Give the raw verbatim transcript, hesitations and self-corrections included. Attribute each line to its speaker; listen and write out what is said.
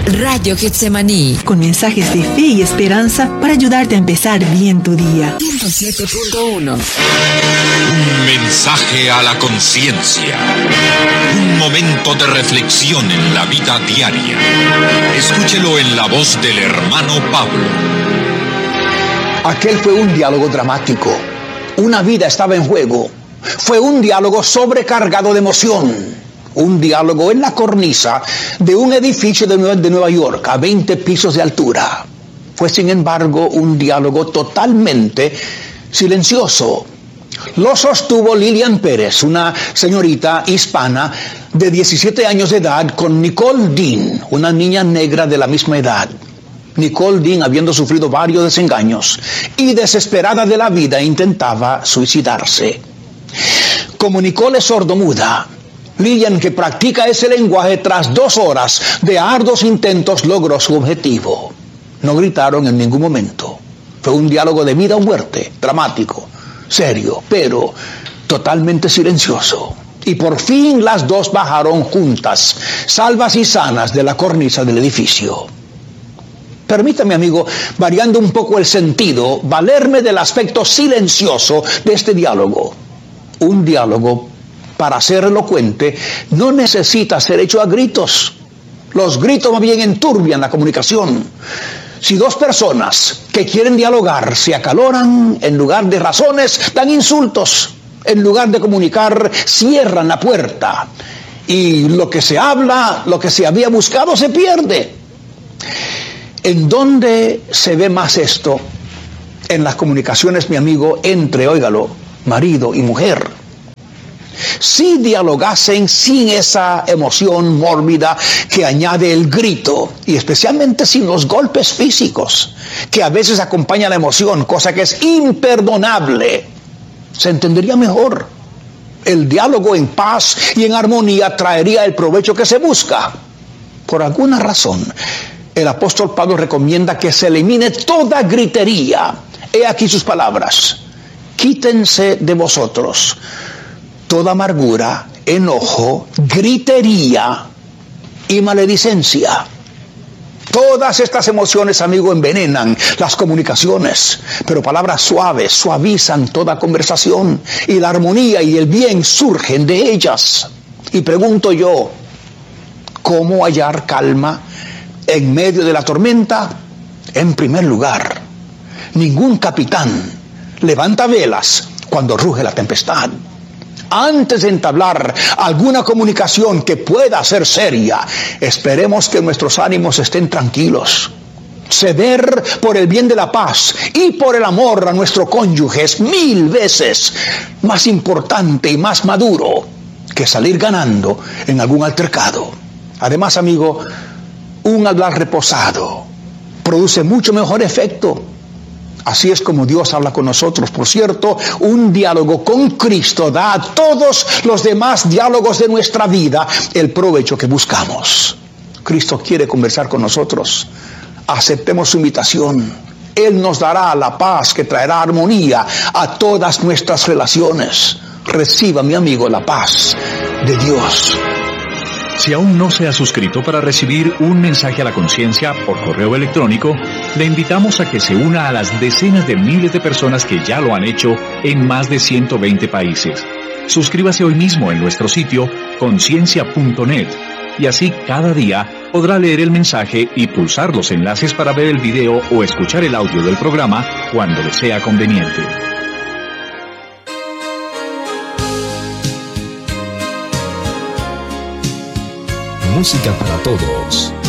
Speaker 1: Radio Getsemaní,
Speaker 2: con mensajes de fe y esperanza para ayudarte a empezar bien tu día.
Speaker 1: ciento siete punto uno.
Speaker 3: Un mensaje a la conciencia. Un momento de reflexión en la vida diaria. Escúchelo en la voz del hermano Pablo.
Speaker 4: Aquel fue un diálogo dramático. Una vida estaba en juego. Fue un diálogo sobrecargado de emoción. Un diálogo en la cornisa de un edificio de Nueva, de Nueva York a veinte pisos de altura. Fue, sin embargo, un diálogo totalmente silencioso. Lo sostuvo Lilian Pérez, una señorita hispana de diecisiete años de edad, con Nicole Dean, una niña negra de la misma edad. Nicole Dean, habiendo sufrido varios desengaños y desesperada de la vida, intentaba suicidarse. Como Nicole es sordomuda, Lilian, que practica ese lenguaje, tras dos horas de arduos intentos logró su objetivo. No gritaron en ningún momento. Fue un diálogo de vida o muerte, dramático, serio, pero totalmente silencioso. Y por fin las dos bajaron juntas, salvas y sanas, de la cornisa del edificio. Permítame, amigo, variando un poco el sentido, valerme del aspecto silencioso de este diálogo. Un diálogo, para ser elocuente, no necesita ser hecho a gritos. Los gritos más bien enturbian la comunicación. Si dos personas que quieren dialogar se acaloran, en lugar de razones, dan insultos. En lugar de comunicar, cierran la puerta. Y lo que se habla, lo que se había buscado, se pierde. ¿En dónde se ve más esto? En las comunicaciones, mi amigo, entre, óigalo, marido y mujer. Si dialogasen sin esa emoción mórbida que añade el grito, y especialmente sin los golpes físicos, que a veces acompaña la emoción, cosa que es imperdonable, se entendería mejor. El diálogo en paz y en armonía traería el provecho que se busca. Por alguna razón, el apóstol Pablo recomienda que se elimine toda gritería. He aquí sus palabras: quítense de vosotros toda amargura, enojo, gritería y maledicencia. Todas estas emociones, amigo, envenenan las comunicaciones, pero palabras suaves suavizan toda conversación, y la armonía y el bien surgen de ellas. Y pregunto yo, ¿cómo hallar calma en medio de la tormenta? En primer lugar, ningún capitán levanta velas cuando ruge la tempestad. Antes de entablar alguna comunicación que pueda ser seria, esperemos que nuestros ánimos estén tranquilos. Ceder por el bien de la paz y por el amor a nuestro cónyuge es mil veces más importante y más maduro que salir ganando en algún altercado. Además, amigo, un hablar reposado produce mucho mejor efecto. Así es como Dios habla con nosotros. Por cierto, un diálogo con Cristo da a todos los demás diálogos de nuestra vida el provecho que buscamos. Cristo quiere conversar con nosotros. Aceptemos su invitación. Él nos dará la paz que traerá armonía a todas nuestras relaciones. Reciba, mi amigo, la paz de Dios.
Speaker 5: Si aún no se ha suscrito para recibir un mensaje a la conciencia por correo electrónico, le invitamos a que se una a las decenas de miles de personas que ya lo han hecho en más de ciento veinte países. Suscríbase hoy mismo en nuestro sitio conciencia punto net y así cada día podrá leer el mensaje y pulsar los enlaces para ver el video o escuchar el audio del programa cuando le sea conveniente.
Speaker 6: Música para todos.